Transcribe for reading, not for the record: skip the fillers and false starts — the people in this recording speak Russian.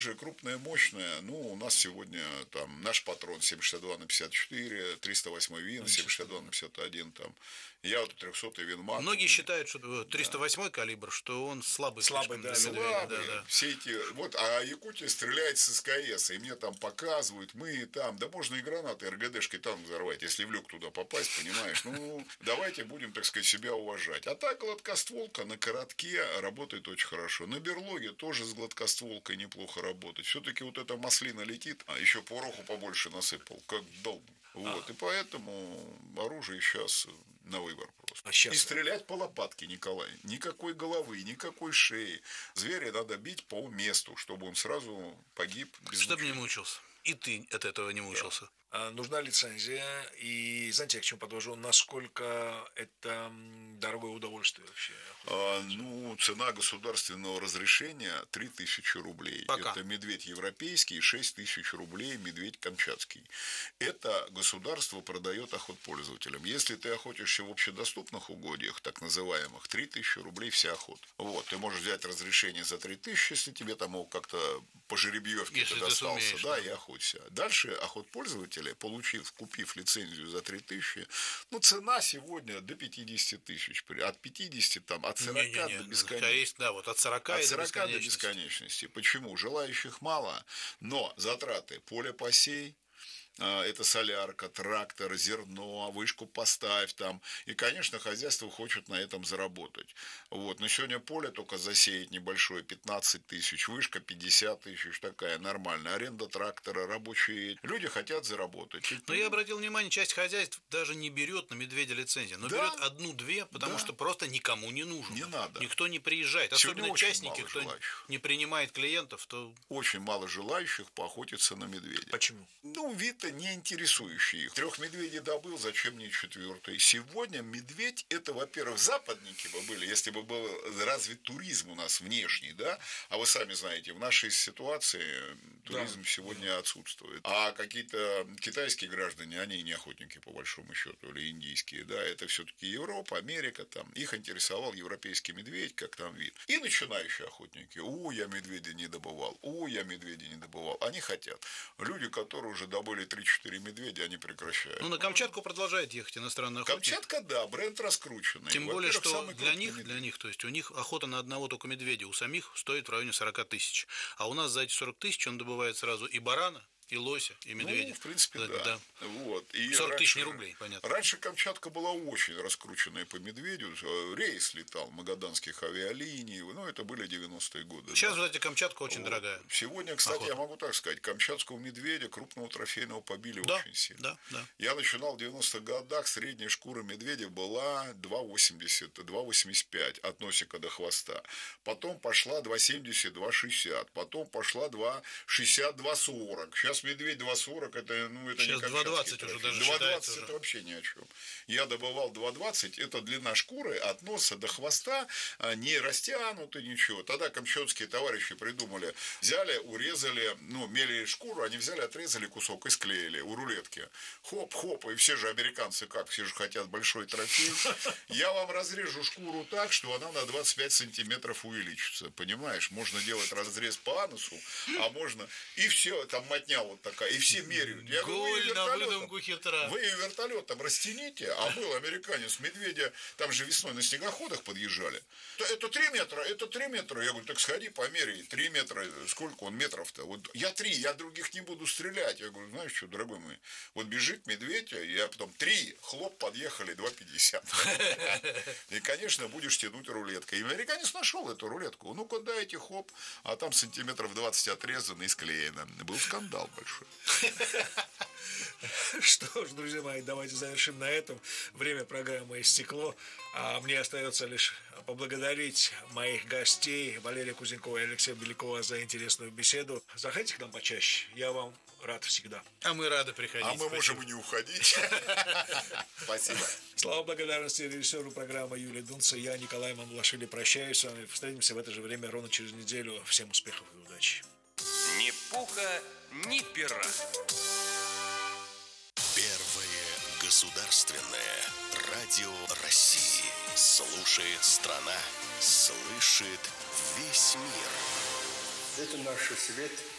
Же крупная, мощная, ну, у нас сегодня там наш патрон 7,62 на 54, 308 ВИН, 7,62 на 51, там, я вот 300 ВИН-МАК. Многие считают, что 308-й калибр, что он слабый слишком для медведя. Да. Все эти, вот, а Якутия стреляет с СКС, и мне там показывают, мы там, да можно и гранаты РГДшкой танк взорвать, если в люк туда попасть, понимаешь, ну, давайте будем, так сказать, себя уважать. А так гладкостволка на коротке работает очень хорошо, на берлоге тоже с гладкостволкой неплохо работать. Все-таки вот эта маслина летит, а еще пороху побольше насыпал, как долбый. Вот, и поэтому оружие сейчас на выбор просто. И стрелять по лопатке, Николай. Никакой головы, никакой шеи. Зверя надо бить по месту, чтобы он сразу погиб. Чтобы не мучился. И ты от этого не мучился. Нужна лицензия, и знаете, я к чему подвожу, насколько это дорогое удовольствие вообще? Ну, цена государственного разрешения 3000 рублей. Пока. Это медведь европейский, 6000 рублей медведь камчатский. Это государство продает охотпользователям. Если ты охотишься в общедоступных угодьях, так называемых, 3000 рублей вся охота. Вот, ты можешь взять разрешение за 3000, если тебе там как-то по жеребьевке ты достался, сумеешь, да, и охоться. Дальше охотпользователь, получив, купив лицензию за 3000, ну, цена сегодня до 50 тысяч. От 50, там, от 40 до бесконечности. Да, вот от 40 до бесконечности. Почему? Желающих мало, но затраты поле посей, это солярка, трактор, зерно, вышку поставь там. И, конечно, хозяйство хочет на этом заработать. Вот. Но сегодня поле только засеять небольшое 15 тысяч, вышка 50 тысяч, такая нормальная. Аренда трактора, рабочие. Люди хотят заработать. Но я обратил внимание, часть хозяйств даже не берет на медведя лицензию, но берет одну-две, потому что просто никому не нужен. Не надо. Никто не приезжает. Особенно частники, кто не принимает клиентов, то... Очень мало желающих поохотиться на медведя. Почему? Ну, вид-то не интересующий их. 3 медведей добыл, зачем мне 4-й? Сегодня медведь, это, во-первых, западники бы были, если бы был развит туризм у нас внешний, да? А вы сами знаете, в нашей ситуации туризм сегодня отсутствует. А какие-то китайские граждане, они не охотники, по большому счету, или индийские, да? Это все-таки Европа, Америка, там. Их интересовал европейский медведь, как там вид. И начинающие охотники. Я медведя не добывал. Я медведя не добывал. Они хотят. Люди, которые уже добыли 3-4 медведя, они прекращают. Ну, на Камчатку продолжает ехать иностранный охотник. Камчатка, да, бренд раскрученный. Тем более, что для них, то есть у них охота на одного только медведя, у самих стоит в районе 40 тысяч. А у нас за эти 40 тысяч он добывает сразу и барана, и лося, и медведя. Ну, в принципе, да. Вот. И 40 тысяч не рублей, понятно. Раньше Камчатка была очень раскрученная по медведю. Рейс летал магаданских авиалиний. Ну, это были 90-е годы. Сейчас, кстати, Камчатка очень дорогая. Сегодня, кстати, я могу так сказать, камчатского медведя, крупного трофейного, побили очень сильно. Да. Я начинал в 90-х годах, средняя шкура медведя была 2,80, 2,85 от носика до хвоста. Потом пошла 2,70, 2,60. Потом пошла 2,60, 2,40. Сейчас медведь 2,40, это не сейчас 2,20 уже даже 2,20 это вообще ни о чем. Я добывал 2,20, это длина шкуры от носа до хвоста, не растянуты, ничего. Тогда камчатские товарищи придумали, взяли, урезали, мели шкуру, они взяли, отрезали кусок и склеили у рулетки. Хоп-хоп, и все же американцы все же хотят большой трофей. Я вам разрежу шкуру так, что она на 25 сантиметров увеличится, понимаешь? Можно делать разрез по анусу, а можно... И все, там мотня вот такая, и все меряют. Я говорю, вы вертолетом растяните, а был американец, медведя, там же весной на снегоходах подъезжали. Это 3 метра, это 3 метра. Я говорю, так сходи, померяй, 3 метра, сколько он метров-то? Вот я 3, я других не буду стрелять. Я говорю, знаешь что, дорогой мой, вот бежит медведь, я потом 3, хлоп, подъехали, 2,50. И, конечно, будешь тянуть рулеткой. И американец нашел эту рулетку. Ну-ка, дайте, хоп, а там сантиметров 20 отрезано и склеено. Был скандал большой. Что ж, друзья мои, давайте завершим на этом. Время программы истекло. А мне остается лишь поблагодарить моих гостей Валерия Кузнецова и Алексея Белякова за интересную беседу. Заходите к нам почаще. Я вам рад всегда. А мы рады приходить. А мы можем и не уходить. Спасибо. Слава благодарности режиссеру программы Юлии Дунце. Я, Николай Мамлашвили, прощаюсь с вами. Встретимся в это же время ровно через неделю. Всем успехов и удачи. Ни пуха, ни пера. Первое государственное радио России. Слушает страна, слышит весь мир. Это наш свет,